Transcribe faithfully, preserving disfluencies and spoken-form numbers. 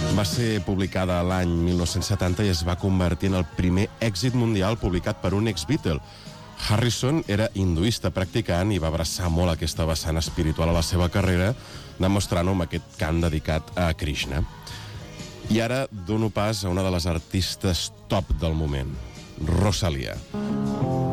Va ser publicada l'any mil nou-cents setanta i es va convertir en el primer èxit mundial publicat per un ex-Beatle. Harrison era hinduista practicant i va abraçar molt aquesta vessant espiritual a la seva carrera, demostrant-ho amb aquest cant dedicat a Krishna. I ara dono pas a una de les artistes top del moment, Rosalia.